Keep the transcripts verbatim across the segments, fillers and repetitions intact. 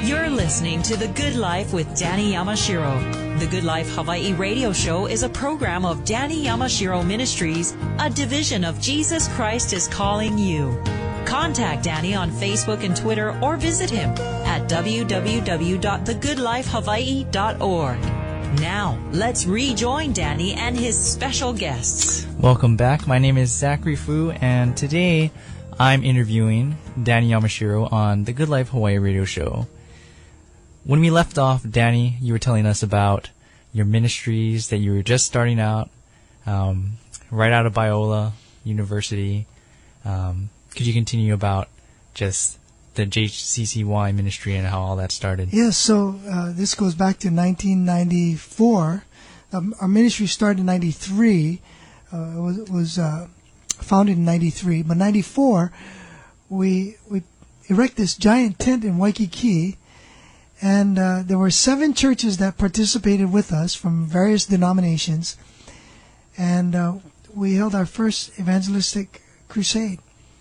You're listening to The Good Life with Danny Yamashiro. The Good Life Hawaii radio show is a program of Danny Yamashiro Ministries, a division of Jesus Christ is Calling You. Contact Danny on Facebook and Twitter or visit him at w w w dot the good life hawaii dot org. Now, let's rejoin Danny and his special guests. Welcome back. My name is Zachary Fu, and today I'm interviewing Danny Yamashiro on the Good Life Hawaii radio show. When we left off, Danny, you were telling us about your ministries that you were just starting out, um, right out of Biola University. Um, could you continue about just the J C C Y ministry and how all that started? Yes, yeah, so uh, this goes back to nineteen ninety-four. Um, our ministry started in ninety-three. Uh, it was, was uh, founded in ninety-three. But ninety-four, we we erect this giant tent in Waikiki. And uh, there were seven churches that participated with us from various denominations. And uh, we held our first evangelistic crusade.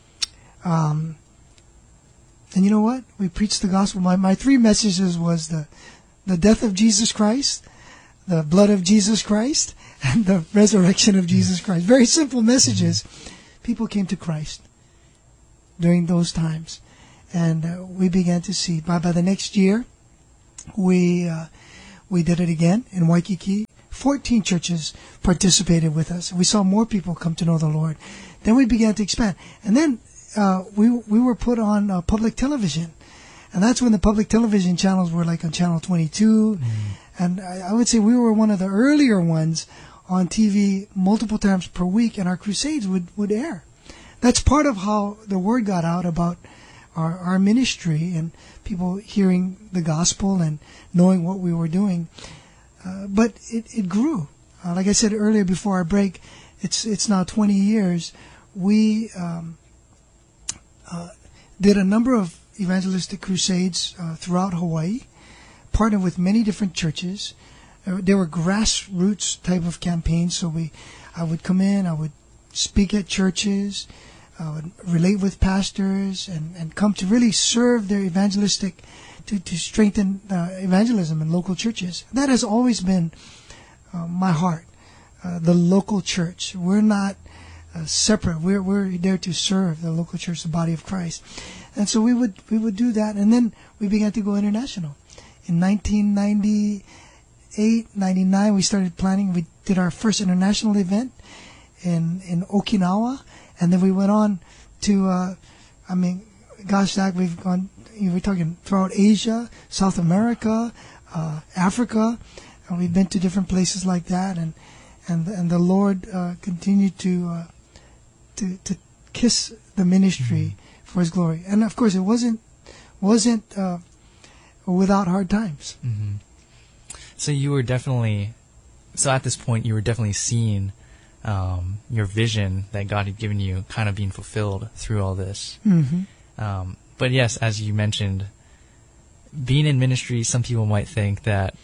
Um, and you know what? We preached the gospel. My, my three messages was the, the death of Jesus Christ, the blood of Jesus Christ, and the resurrection of Jesus Christ. Very simple messages. People came to Christ during those times. And uh, we began to see. By, by the next year, We uh, we did it again in Waikiki. Fourteen churches participated with us. We saw more people come to know the Lord. Then we began to expand, and then uh, we we were put on uh, public television, and that's when the public television channels were like on Channel twenty-two, mm. and I, I would say we were one of the earlier ones on T V multiple times per week, and our crusades would, would air. That's part of how the word got out about our, our ministry and people hearing the gospel and knowing what we were doing. Uh, but it, it grew. Uh, like I said earlier before our break, it's it's now twenty years. We um, uh, did a number of evangelistic crusades uh, throughout Hawaii, partnered with many different churches. Uh, there were grassroots type of campaigns, so we, I would come in, I would speak at churches, I would relate with pastors and, and come to really serve their evangelistic, to, to strengthen uh, evangelism in local churches. That has always been uh, my heart, uh, the local church. We're not uh, separate. We're we're there to serve the local church, the body of Christ. And so we would we would do that, and then we began to go international. In nineteen ninety-eight, ninety-nine, we started planning. We did our first international event in in Okinawa. And then we went on to, uh, I mean, gosh, Zach, we've gone, you know, we're talking throughout Asia, South America, uh, Africa, and we've been to different places like that, and and and the Lord uh, continued to uh, to to kiss the ministry mm-hmm. for His glory. And of course, it wasn't wasn't uh, without hard times. Mm-hmm. So you were definitely, so at this point, you were definitely seeing Um, your vision that God had given you kind of being fulfilled through all this. Mm-hmm. Um, but yes, as you mentioned, being in ministry, some people might think that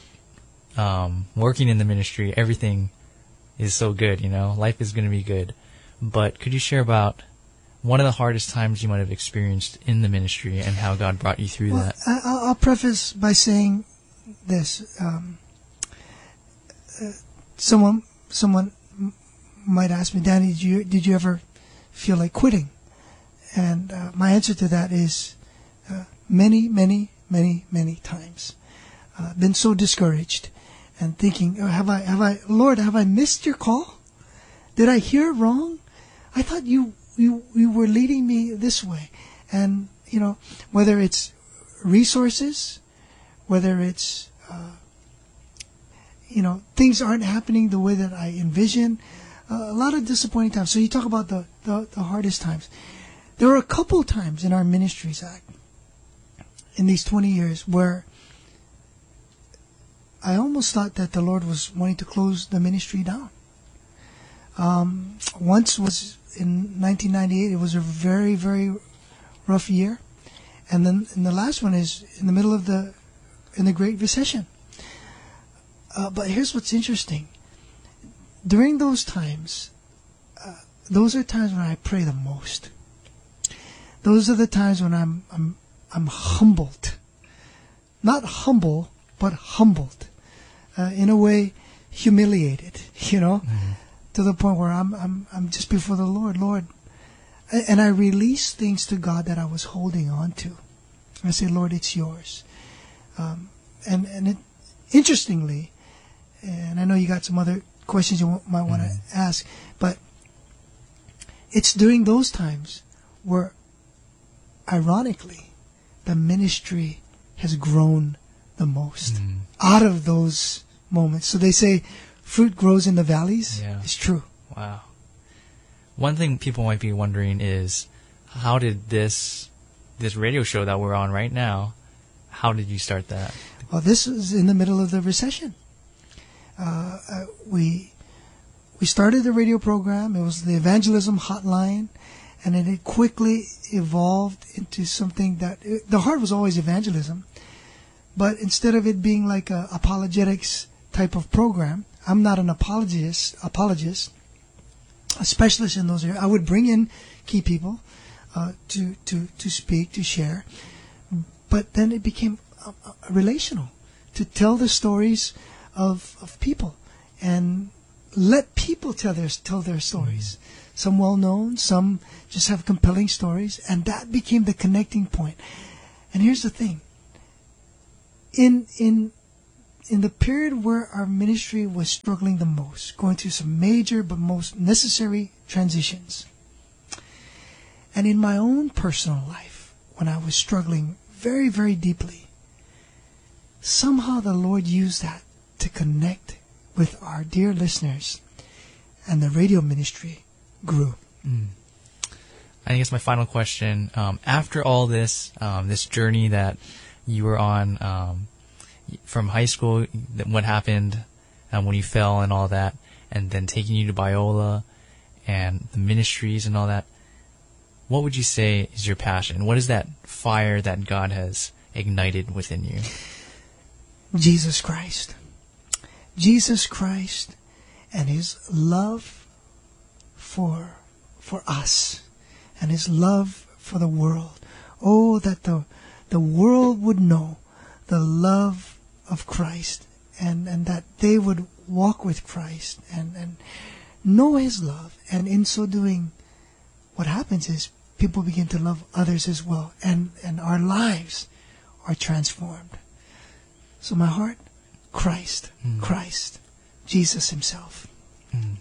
um, working in the ministry, everything is so good, you know, life is going to be good. But could you share about one of the hardest times you might have experienced in the ministry and how God brought you through well, that? I, I'll preface by saying this. Um, uh, someone, someone, might ask me, Danny, did you did you ever feel like quitting? And uh, my answer to that is uh, many, many, many, many times. Uh, been so discouraged and thinking, oh, have I, have I, Lord, have I missed your call? Did I hear wrong? I thought you you you were leading me this way. And you know, whether it's resources, whether it's uh, you know, things aren't happening the way that I envision. Uh, a lot of disappointing times. So you talk about the, the, the hardest times. There were a couple times in our ministry, Zach, in these twenty years, where I almost thought that the Lord was wanting to close the ministry down. Um, once was in nineteen ninety-eight. It was a very, very rough year. And then and the last one is in the middle of the, in the Great Recession. Uh, but here's what's interesting. During those times, uh, those are times when I pray the most. Those are the times when I'm I'm I'm humbled not humble, but humbled. Uh, in a way, humiliated, you know, Mm-hmm. to the point where I'm, I'm, I'm just before the Lord, Lord. And I release things to God that I was holding on to. I say, Lord, it's yours. Um, and, and it, interestingly, and I know you got some other questions you w- might want to Mm-hmm. ask, but it's during those times where, ironically, the ministry has grown the most Mm. out of those moments. So they say fruit grows in the valleys. Yeah. It's true. Wow. One thing people might be wondering is, how did this this radio show that we're on right now, how did you start that? Well, this was in the middle of the recession. Uh, uh, we we started the radio program. It was the evangelism hotline, and then it quickly evolved into something that it, the heart was always evangelism, but instead of it being like a apologetics type of program, I'm not an apologist. Apologist, a specialist in those areas. I would bring in key people uh, to to to speak, to share, but then it became uh, uh, relational, to tell the stories of of people and let people tell their tell their stories. Some well known, some just have compelling stories, and that became the connecting point. And here's the thing: in in in the period where our ministry was struggling the most, going through some major but most necessary transitions, and in my own personal life, when I was struggling very, very deeply, somehow the Lord used that to connect with our dear listeners, and the radio ministry grew. Mm. I guess my final question, um, after all this, um, this journey that you were on um, from high school, th- what happened um, when you fell and all that, and then taking you to Biola and the ministries and all that, what would you say is your passion? What is that fire that God has ignited within you? Jesus Christ. Jesus Christ and His love for for us and His love for the world. Oh, that the the world would know the love of Christ, and, and that they would walk with Christ and, and know His love. And in so doing, what happens is people begin to love others as well, and, and our lives are transformed. So my heart, Christ, Mm. Christ, Jesus Himself. Mm.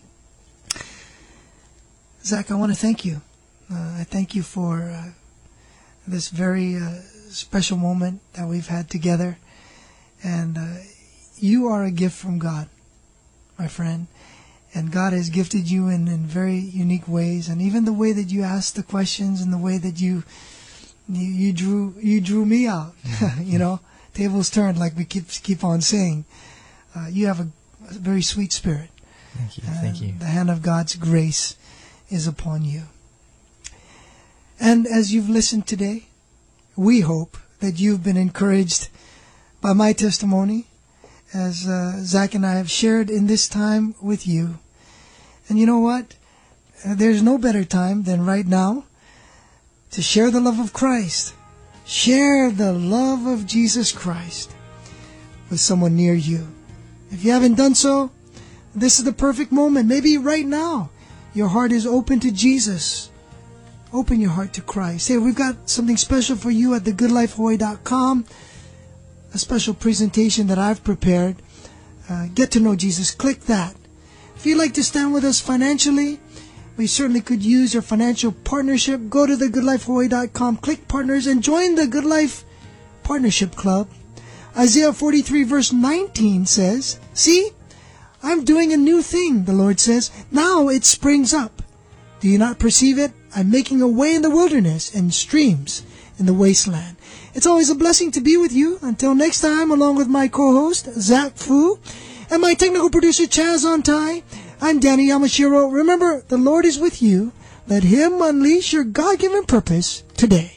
Zach, I want to thank you. Uh, I thank you for uh, this very uh, special moment that we've had together. And uh, you are a gift from God, my friend. And God has gifted you in, in very unique ways. And even the way that you asked the questions and the way that you you, you drew you drew me out, you know, tables turned, like we keep keep on saying. Uh, you have a, a very sweet spirit. Thank you. And Thank you. The hand of God's grace is upon you. And as you've listened today, we hope that you've been encouraged by my testimony, as uh, Zach and I have shared in this time with you. And you know what? Uh, there's no better time than right now to share the love of Christ. Share the love of Jesus Christ with someone near you. If you haven't done so, this is the perfect moment. Maybe right now, your heart is open to Jesus. Open your heart to Christ. Hey, we've got something special for you at the good life hawaii dot com. A special presentation that I've prepared. Uh, get to know Jesus. Click that. If you'd like to stand with us financially, we certainly could use your financial partnership. Go to the good life hawaii dot com, click partners, and join the Good Life Partnership Club. Isaiah forty-three verse nineteen says, "See, I'm doing a new thing," the Lord says. "Now it springs up. Do you not perceive it? I'm making a way in the wilderness and streams in the wasteland." It's always a blessing to be with you. Until next time, along with my co-host, Zach Fu, and my technical producer, Chaz Ontai, I'm Danny Yamashiro. Remember, the Lord is with you. Let Him unleash your God-given purpose today.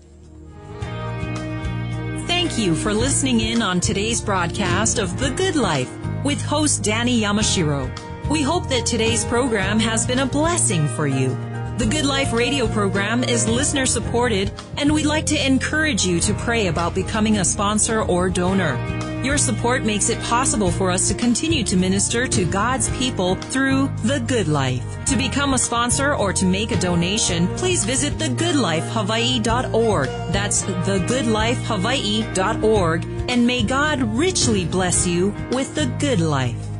Thank you for listening in on today's broadcast of The Good Life with host Danny Yamashiro. We hope that today's program has been a blessing for you. The Good Life radio program is listener supported, and we'd like to encourage you to pray about becoming a sponsor or donor. Your support makes it possible for us to continue to minister to God's people through The Good Life. To become a sponsor or to make a donation, please visit the good life hawaii dot org. That's the good life hawaii dot org. And may God richly bless you with the good life.